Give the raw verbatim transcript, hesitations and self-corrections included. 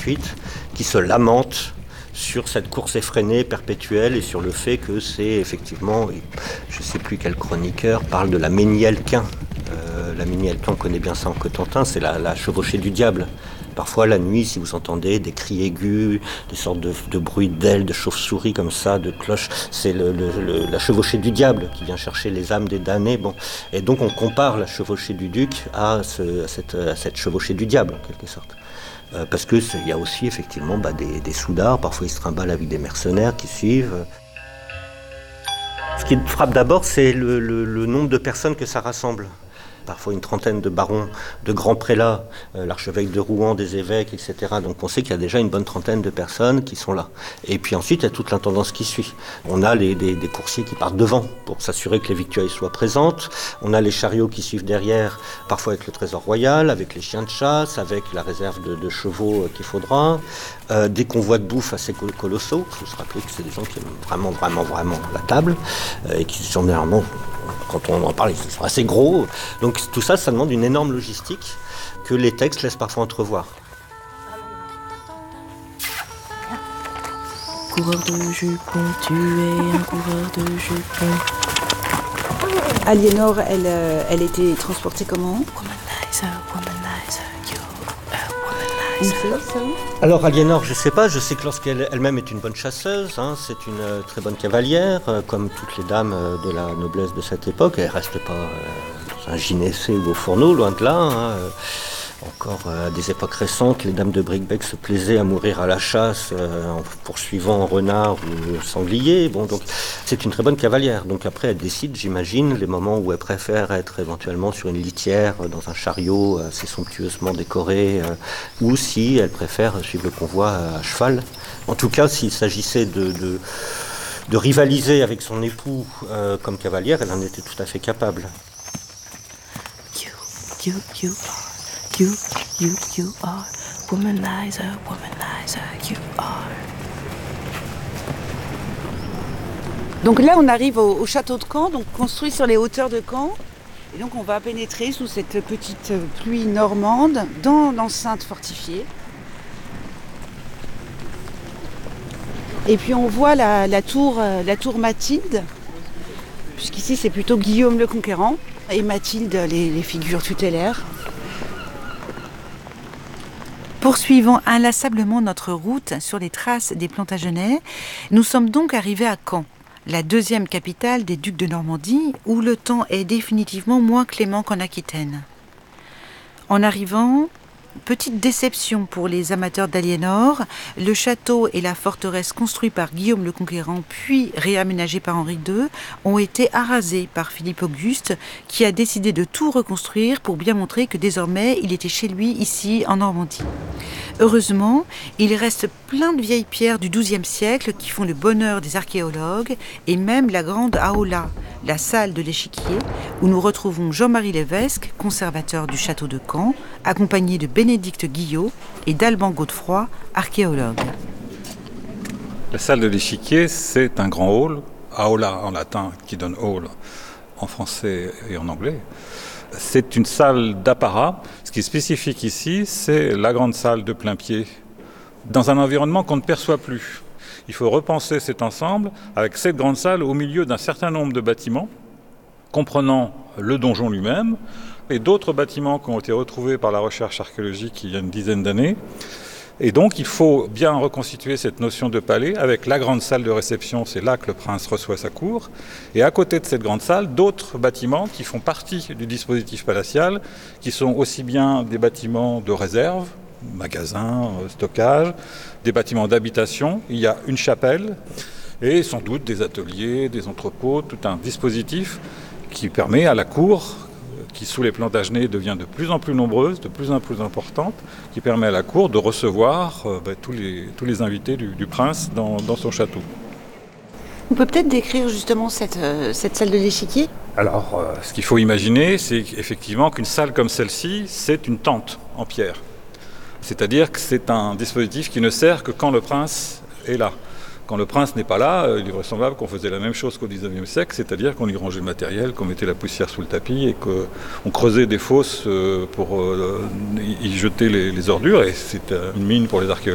ensuite, qui se lamentent sur cette course effrénée, perpétuelle, et sur le fait que c'est effectivement, je ne sais plus quel chroniqueur parle de la Ménielquin. Euh, la Ménielquin, on connaît bien ça en Cotentin, c'est la, la chevauchée du diable. Parfois, la nuit, si vous entendez des cris aigus, des sortes de, de bruits d'ailes, de chauves-souris comme ça, de cloches, c'est le, le, le, la chevauchée du diable qui vient chercher les âmes des damnés. Bon. Et donc, on compare la chevauchée du duc à, ce, à, cette, à cette chevauchée du diable, en quelque sorte. Euh, parce qu'il y a aussi, effectivement, bah, des, des soudards, parfois ils se trimballent avec des mercenaires qui suivent. Ce qui frappe d'abord, c'est le, le, le nombre de personnes que ça rassemble. Parfois une trentaine de barons, de grands prélats, euh, l'archevêque de Rouen, des évêques, et cetera. Donc on sait qu'il y a déjà une bonne trentaine de personnes qui sont là. Et puis ensuite, il y a toute l'intendance qui suit. On a les, des, des coursiers qui partent devant pour s'assurer que les victuailles soient présentes. On a les chariots qui suivent derrière, parfois avec le trésor royal, avec les chiens de chasse, avec la réserve de, de chevaux qu'il faudra. Euh, des convois de bouffe assez colossaux. Il faut se rappeler que c'est des gens qui aiment vraiment, vraiment, vraiment la table euh, et qui sont généralement, quand on en parle, ils sont assez gros. Donc tout ça, ça demande une énorme logistique que les textes laissent parfois entrevoir. Coureur de jupons, tu es un coureur de jupons. Aliénor, elle, elle était transportée comment ? Womanizer, womanizer, you a womanizer. Alors Aliénor, je ne sais pas, je sais que lorsqu'elle elle-même est une bonne chasseuse, hein, c'est une euh, très bonne cavalière, euh, comme toutes les dames euh, de la noblesse de cette époque. Elle ne reste pas euh, dans un gynécée ou au fourneau, loin de là. Hein, euh, Encore euh, à des époques récentes, les dames de Bricbec se plaisaient à mourir à la chasse euh, en poursuivant un renard ou sanglier. Bon, donc c'est une très bonne cavalière. Donc après, elle décide, j'imagine, les moments où elle préfère être éventuellement sur une litière, euh, dans un chariot assez somptueusement décoré, euh, ou si elle préfère suivre le convoi à cheval. En tout cas, s'il s'agissait de, de, de rivaliser avec son époux euh, comme cavalière, elle en était tout à fait capable. You, you, you are. You, you, you are womanizer, womanizer, you are. Donc là, on arrive au, au château de Caen, donc construit sur les hauteurs de Caen. Et donc on va pénétrer sous cette petite pluie normande dans l'enceinte fortifiée. Et puis on voit la, la, tour, la tour Mathilde, puisqu'ici c'est plutôt Guillaume le Conquérant, et Mathilde, les, les figures tutélaires. Poursuivons inlassablement notre route sur les traces des Plantagenets, nous sommes donc arrivés à Caen, la deuxième capitale des ducs de Normandie, où le temps est définitivement moins clément qu'en Aquitaine. En arrivant, petite déception pour les amateurs d'Aliénor, le château et la forteresse construits par Guillaume le Conquérant puis réaménagés par Henri deux ont été arasés par Philippe Auguste qui a décidé de tout reconstruire pour bien montrer que désormais il était chez lui ici en Normandie. Heureusement, il reste plein de vieilles pierres du douzième siècle qui font le bonheur des archéologues et même la grande aula, la salle de l'échiquier, où nous retrouvons Jean-Marie Lévesque, conservateur du château de Caen, accompagné de Bénédicte Guillot et d'Alban Godefroy, archéologue. La salle de l'échiquier, c'est un grand hall, aula en latin, qui donne hall en français et en anglais. C'est une salle d'apparat. Ce qui est spécifique ici, c'est la grande salle de plain-pied, dans un environnement qu'on ne perçoit plus. Il faut repenser cet ensemble avec cette grande salle au milieu d'un certain nombre de bâtiments, comprenant le donjon lui-même, et d'autres bâtiments qui ont été retrouvés par la recherche archéologique il y a une dizaine d'années. Et donc il faut bien reconstituer cette notion de palais avec la grande salle de réception, c'est là que le prince reçoit sa cour, et à côté de cette grande salle, d'autres bâtiments qui font partie du dispositif palatial, qui sont aussi bien des bâtiments de réserve, magasins, stockage, des bâtiments d'habitation, il y a une chapelle, et sans doute des ateliers, des entrepôts, tout un dispositif qui permet à la cour, qui sous les Plantagenets devient de plus en plus nombreuse, de plus en plus importante, qui permet à la cour de recevoir euh, bah, tous, les, tous les invités du, du prince dans, dans son château. On peut peut-être décrire justement cette, euh, cette salle de l'échiquier ? Alors, euh, ce qu'il faut imaginer, c'est effectivement qu'une salle comme celle-ci, c'est une tente en pierre. C'est-à-dire que c'est un dispositif qui ne sert que quand le prince est là. Quand le prince n'est pas là, il est vraisemblable qu'on faisait la même chose qu'au dix-neuvième siècle, c'est-à-dire qu'on y rangeait le matériel, qu'on mettait la poussière sous le tapis et qu'on creusait des fosses pour y jeter les ordures. Et c'est une mine pour les archéologues.